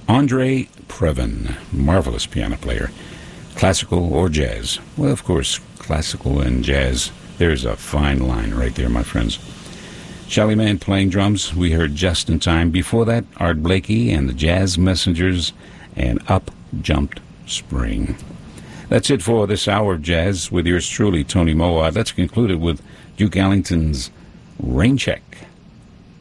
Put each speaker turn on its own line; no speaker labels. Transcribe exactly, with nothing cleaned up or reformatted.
Andre Previn, marvelous piano player. Classical or jazz? Well, of course, classical and jazz. There's a fine line right there, my friends. Shelly Manne playing drums. We heard Just in Time. Before that, Art Blakey and the Jazz Messengers and Up Jumped Spring. That's it for this hour of jazz with yours truly, Tony Mowat. Let's conclude it with Duke Ellington's Rain Check.